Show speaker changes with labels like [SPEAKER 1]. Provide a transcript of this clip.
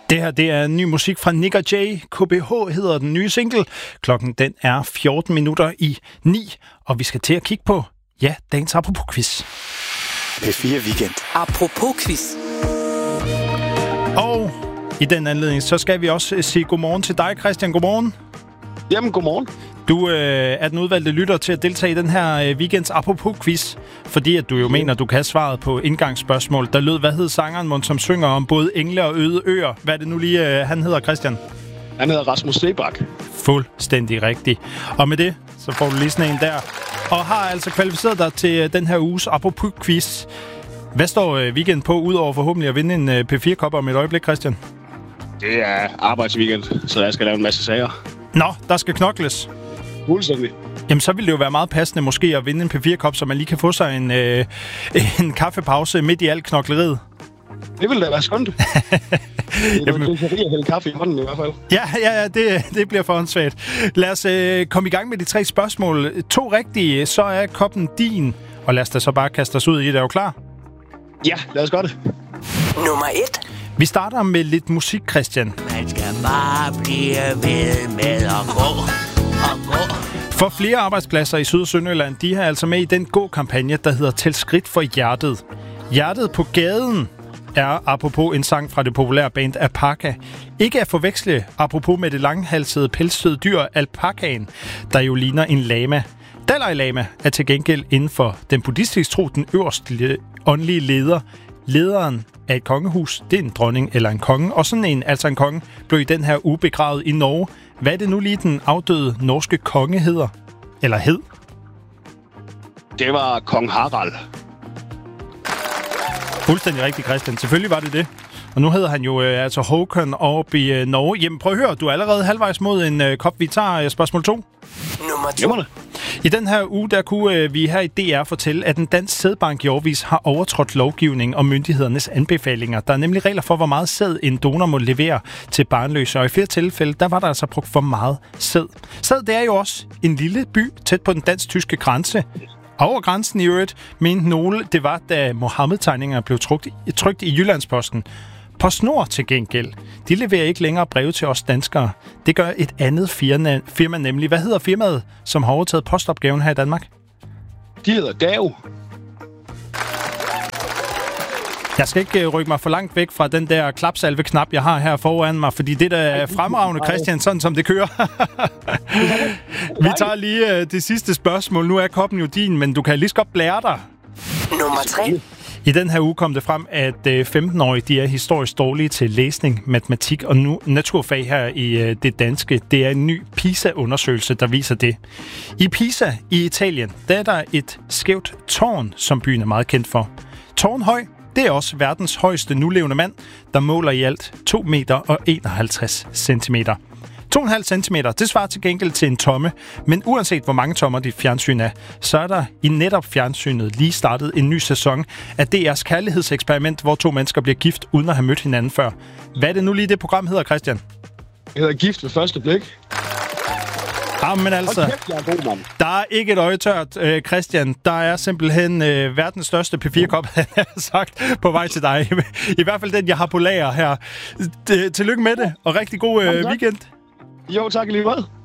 [SPEAKER 1] Det her, det er ny musik fra Nik & Jay. KBH hedder den nye single. Klokken den er 14 minutter i 9, og vi skal til at kigge på, dagens apropos-quiz.
[SPEAKER 2] P4 Weekend.
[SPEAKER 3] Apropos-quiz.
[SPEAKER 1] Og i den anledning, så skal vi også sige godmorgen til dig, Christian. Godmorgen.
[SPEAKER 4] Jamen, godmorgen.
[SPEAKER 1] Du er den udvalgte lytter til at deltage i den her weekends apropos-quiz, fordi at du jo mener, du kan have svaret på indgangsspørgsmål. Der lød, hvad hed sangeren, som synger om både engle og øde øer? Hvad er det nu lige, han hedder, Christian?
[SPEAKER 4] Han hedder Rasmus Seebach.
[SPEAKER 1] Fuldstændig rigtigt. Og med det, så får du lige sådan en der. Og har altså kvalificeret dig til den her uges apropos-quiz. Hvad står weekend på, udover forhåbentlig at vinde en P4-kop om et øjeblik, Christian?
[SPEAKER 4] Det er arbejdsweekend, så jeg skal lave en masse sager.
[SPEAKER 1] Nå, der skal knokles.
[SPEAKER 4] Fuldstændig.
[SPEAKER 1] Jamen, så ville det jo være meget passende måske at vinde en P4-kop, så man lige kan få sig en kaffepause midt i alt knokleriet.
[SPEAKER 4] Det ville da være skønt. Det er noget at hælde kaffe i hånden i hvert fald.
[SPEAKER 1] Ja, det bliver for åndssvagt. Lad os komme i gang med de 3 spørgsmål. 2 rigtige, så er koppen din. Og lad os da så bare kaste os ud i det. Er du klar?
[SPEAKER 4] Ja, lad os gøre det.
[SPEAKER 3] Nummer 1.
[SPEAKER 1] Vi starter med lidt musik, Christian.
[SPEAKER 5] Man skal bare blive ved med at gå og gå.
[SPEAKER 1] For flere arbejdspladser i Syd- og Sønderjylland, de har altså med i den gå-kampagne, der hedder Til skridt for hjertet. Hjertet på gaden er apropos en sang fra det populære band Alpaca. Ikke at forveksle apropos med det langhalsede pelsede dyr alpakaen, der jo ligner en lama. Dalai Lama er til gengæld inden for den buddhistiske tro den øverste åndelige leder. Lederen af et kongehus, det er en dronning eller en konge, og sådan en, altså en konge, blev i den her uge begravet i Norge. Hvad er det nu lige den afdøde norske konge hedder? Eller hed?
[SPEAKER 4] Det var kong Harald.
[SPEAKER 1] Fuldstændig rigtigt, Christian. Selvfølgelig var det det. Og nu hedder han jo altså Håkon oppe i Norge. Jamen prøv at høre, du er allerede halvvejs mod en kop. Vi tager spørgsmål 2.
[SPEAKER 3] Nummer 2.
[SPEAKER 1] I den her uge, der kunne vi her i DR fortælle, at den danske sædbank i årevis har overtrådt lovgivning og myndighedernes anbefalinger. Der er nemlig regler for, hvor meget sæd en donor må levere til barnløse, og i flere tilfælde, der var der altså brugt for meget sæd. Sæd, det er jo også en lille by tæt på den dansk-tyske grænse. Over grænsen i øvrigt, mente nogle, det var, da Mohammed-tegninger blev trykt i Jyllandsposten. PostNord til gengæld, de leverer ikke længere breve til os danskere. Det gør et andet firma nemlig. Hvad hedder firmaet, som har overtaget postopgaven her i Danmark?
[SPEAKER 4] De hedder DAO.
[SPEAKER 1] Jeg skal ikke rykke mig for langt væk fra den der klapsalve-knap, jeg har her foran mig, fordi det der er fremragende, Christian, sådan som det kører. Vi tager lige det sidste spørgsmål. Nu er koppen jo din, men du kan lige så godt blære dig.
[SPEAKER 3] Nummer 3.
[SPEAKER 1] I den her uge kom det frem, at 15-årige de er historisk dårlige til læsning, matematik og nu naturfag her i det danske. Det er en ny PISA-undersøgelse, der viser det. I Pisa i Italien, der er der et skævt tårn, som byen er meget kendt for. Tårnhøj, det er også verdens højeste nulevende mand, der måler i alt 2 meter og 51 centimeter. 2,5 centimeter, det svarer til gengæld til en tomme, men uanset hvor mange tommer dit fjernsyn er, så er der i netop fjernsynet lige startet en ny sæson af DR's kærlighedseksperiment, hvor 2 mennesker bliver gift uden at have mødt hinanden før. Hvad er det nu lige det program hedder, Christian?
[SPEAKER 4] Det hedder Gift ved første blik.
[SPEAKER 1] Jamen altså,
[SPEAKER 4] jeg er god, mand.
[SPEAKER 1] der er ikke et øje tørt, Christian. Der er simpelthen verdens største P4-kop, sagt, på vej til dig. I hvert fald den, jeg har på lager her. Tillykke med det, og rigtig god weekend.
[SPEAKER 4] Jo, tak lige meget.